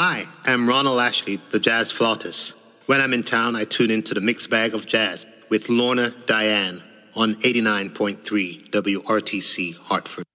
Hi, I'm Ronald Ashley, the jazz flautist. When I'm in town, I tune into the mixed bag of jazz with Lorna Diane on 89.3 WRTC Hartford.